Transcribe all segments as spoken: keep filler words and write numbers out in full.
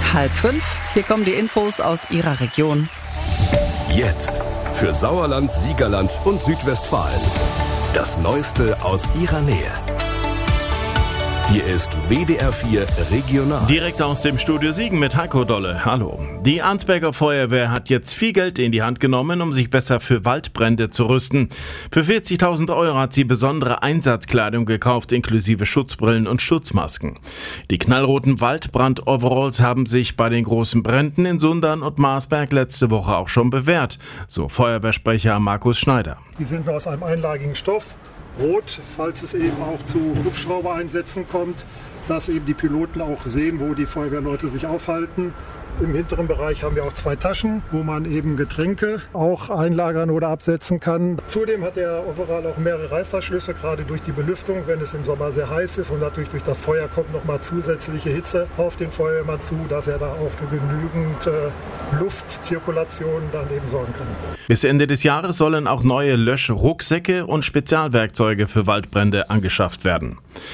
halb fünf. Hier kommen die Infos aus Ihrer Region. Jetzt für Sauerland, Siegerland und Südwestfalen. Das Neueste aus Ihrer Nähe. Hier ist W D R vier Regional. Direkt aus dem Studio Siegen mit Heiko Dolle. Hallo. Die Arnsberger Feuerwehr hat jetzt viel Geld in die Hand genommen, um sich besser für Waldbrände zu rüsten. Für vierzigtausend Euro hat sie besondere Einsatzkleidung gekauft, inklusive Schutzbrillen und Schutzmasken. Die knallroten Waldbrand-Overalls haben sich bei den großen Bränden in Sundern und Marsberg letzte Woche auch schon bewährt, so Feuerwehrsprecher Markus Schneider. Die sind aus einem einlagigen Stoff. Rot, falls es eben auch zu Hubschraubereinsätzen kommt, dass eben die Piloten auch sehen, wo die Feuerwehrleute sich aufhalten. Im hinteren Bereich haben wir auch zwei Taschen, wo man eben Getränke auch einlagern oder absetzen kann. Zudem hat der Overall auch mehrere Reißverschlüsse, gerade durch die Belüftung, wenn es im Sommer sehr heiß ist. Und natürlich durch das Feuer kommt nochmal zusätzliche Hitze auf den Feuerwehrmann zu, dass er da auch für genügend äh, Luftzirkulation dann eben sorgen kann. Bis Ende des Jahres sollen auch neue Löschrucksäcke und Spezialwerkzeuge für Waldbrände angeschafft werden.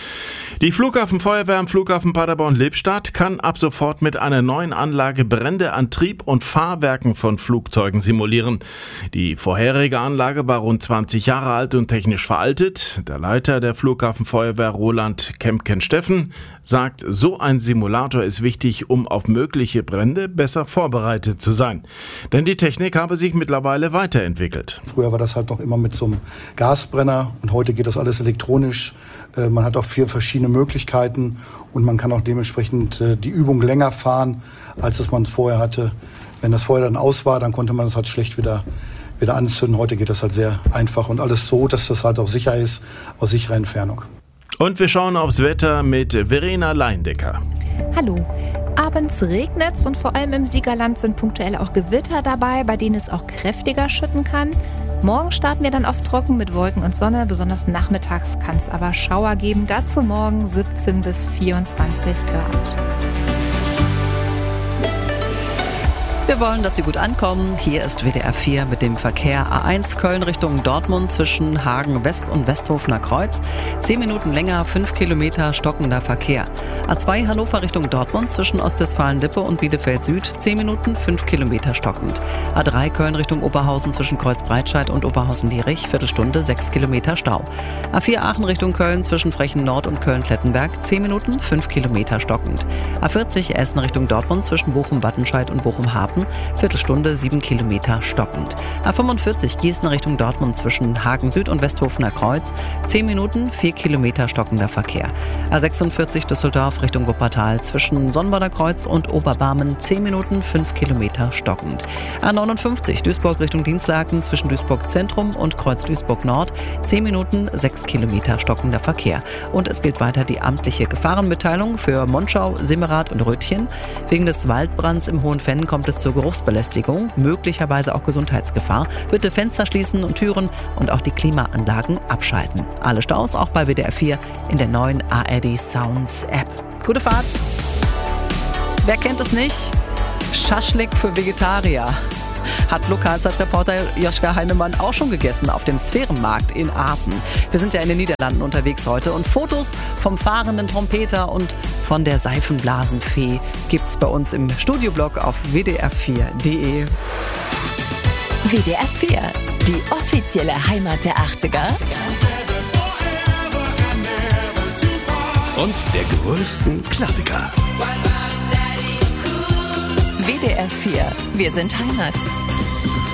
Die Flughafenfeuerwehr am Flughafen Paderborn-Lippstadt kann ab sofort mit einer neuen Anlage Brände an Trieb- und Fahrwerken von Flugzeugen simulieren. Die vorherige Anlage war rund zwanzig Jahre alt und technisch veraltet. Der Leiter der Flughafenfeuerwehr Roland Kempken-Steffen sagt, so ein Simulator ist wichtig, um auf mögliche Brände besser vorbereitet zu sein. Denn die Technik habe sich mittlerweile weiterentwickelt. Früher war das halt noch immer mit so einem Gasbrenner und heute geht das alles elektronisch. Man hat auch vier verschiedene Möglichkeiten und man kann auch dementsprechend die Übung länger fahren, als es man vorher hatte. Wenn das Feuer dann aus war, dann konnte man es halt schlecht wieder wieder anzünden. Heute geht das halt sehr einfach und alles so, dass das halt auch sicher ist, aus sicherer Entfernung. Und wir schauen aufs Wetter mit Verena Leindecker. Hallo. Abends regnet's und vor allem im Siegerland sind punktuell auch Gewitter dabei, bei denen es auch kräftiger schütten kann. Morgen starten wir dann oft trocken mit Wolken und Sonne, besonders nachmittags kann es aber Schauer geben. Dazu morgen siebzehn bis vierundzwanzig Grad. Wir wollen, dass Sie gut ankommen. Hier ist W D R vier mit dem Verkehr. A eins Köln Richtung Dortmund zwischen Hagen West und Westhofener Kreuz. Zehn Minuten länger, fünf Kilometer stockender Verkehr. A zwei Hannover Richtung Dortmund zwischen Ostwestfalen-Lippe und Bielefeld Süd. Zehn Minuten, fünf Kilometer stockend. A drei Köln Richtung Oberhausen zwischen Kreuzbreitscheid und Oberhausen-Lierich. Viertelstunde, sechs Kilometer Stau. A vier Aachen Richtung Köln zwischen Frechen Nord und Köln-Klettenberg. Zehn Minuten, fünf Kilometer stockend. A vierzig Essen Richtung Dortmund zwischen Bochum-Wattenscheid und Bochum-Hafen. Viertelstunde, sieben Kilometer stockend. A fünfundvierzig Gießen Richtung Dortmund zwischen Hagen Süd und Westhofener Kreuz. zehn Minuten, vier Kilometer stockender Verkehr. A sechsundvierzig Düsseldorf Richtung Wuppertal zwischen Sonnbader Kreuz und Oberbarmen. zehn Minuten, fünf Kilometer stockend. A neunundfünfzig Duisburg Richtung Dienstlaken zwischen Duisburg Zentrum und Kreuz Duisburg Nord. zehn Minuten, sechs Kilometer stockender Verkehr. Und es gilt weiter die amtliche Gefahrenmitteilung für Monschau, Simmerath und Rötchen. Wegen des Waldbrands im Hohenfenn kommt es zur Geruchsbelästigung, möglicherweise auch Gesundheitsgefahr. Bitte Fenster schließen und Türen und auch die Klimaanlagen abschalten. Alle Staus auch bei W D R vier in der neuen A R D Sounds App. Gute Fahrt! Wer kennt es nicht? Schaschlik für Vegetarier. Hat Lokalzeitreporter Joschka Heinemann auch schon gegessen auf dem Sphärenmarkt in Aachen. Wir sind ja in den Niederlanden unterwegs heute und Fotos vom fahrenden Trompeter und von der Seifenblasenfee gibt's bei uns im Studioblog auf w d r vier punkt d e. W D R vier, die offizielle Heimat der achtziger Und der größten Klassiker. W D R vier, wir sind Heimat.